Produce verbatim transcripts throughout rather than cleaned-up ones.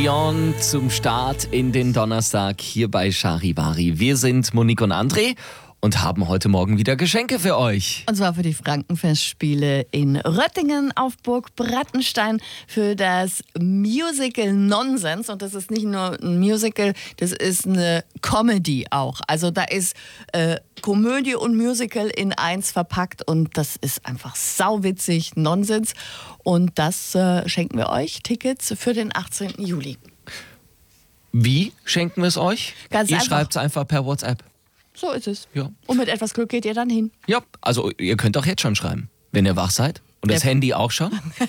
Dion zum Start in den Donnerstag hier bei Charivari. Wir sind Monique und André und haben heute Morgen wieder Geschenke für euch. Und zwar für die Frankenfestspiele in Röttingen auf Burg Brattenstein für das Musical Nonsens. Und das ist nicht nur ein Musical, das ist eine Comedy auch. Also da ist äh, Komödie und Musical in eins verpackt und das ist einfach sauwitzig, Nonsens. Und das äh, schenken wir euch, Tickets für den achtzehnten Juli. Wie schenken wir es euch? Ganz Ihr einfach. schreibt es einfach per WhatsApp. So ist es. Ja. Und mit etwas Glück geht ihr dann hin. Ja, also ihr könnt auch jetzt schon schreiben, wenn ihr wach seid. Und das Der- Handy auch schon.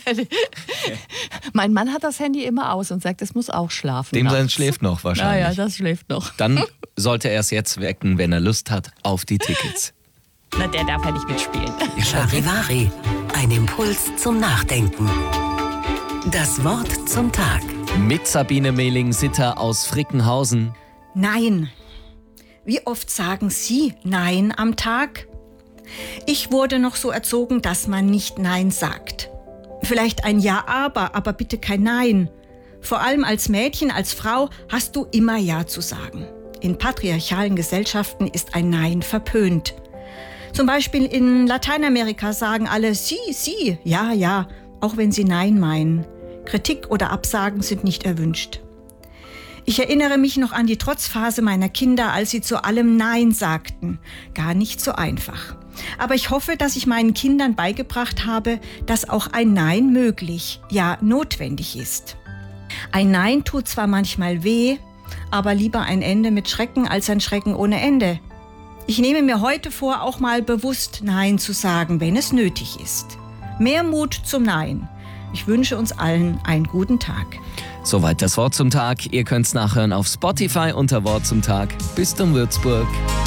Mein Mann hat das Handy immer aus und sagt, es muss auch schlafen. Dem nachts. sein schläft noch Ja, ja, wahrscheinlich. das schläft noch. Dann sollte er es jetzt wecken, wenn er Lust hat, auf die Tickets. Na, der darf ja nicht mitspielen. Charivari, ein Impuls zum Nachdenken. Das Wort zum Tag. Mit Sabine Mehling-Sitter aus Frickenhausen. Nein. Wie oft sagen Sie Nein am Tag? Ich wurde noch so erzogen, dass man nicht Nein sagt. Vielleicht ein Ja, aber, aber bitte kein Nein. Vor allem als Mädchen, als Frau hast du immer Ja zu sagen. In patriarchalen Gesellschaften ist ein Nein verpönt. Zum Beispiel in Lateinamerika sagen alle Sie, Sie, ja, ja, auch wenn sie Nein meinen. Kritik oder Absagen sind nicht erwünscht. Ich erinnere mich noch an die Trotzphase meiner Kinder, als sie zu allem Nein sagten. Gar nicht so einfach. Aber ich hoffe, dass ich meinen Kindern beigebracht habe, dass auch ein Nein möglich, ja notwendig ist. Ein Nein tut zwar manchmal weh, aber lieber ein Ende mit Schrecken als ein Schrecken ohne Ende. Ich nehme mir heute vor, auch mal bewusst Nein zu sagen, wenn es nötig ist. Mehr Mut zum Nein. Ich wünsche uns allen einen guten Tag. Soweit das Wort zum Tag. Ihr könnt es nachhören auf Spotify unter Wort zum Tag. Bis zum Würzburg.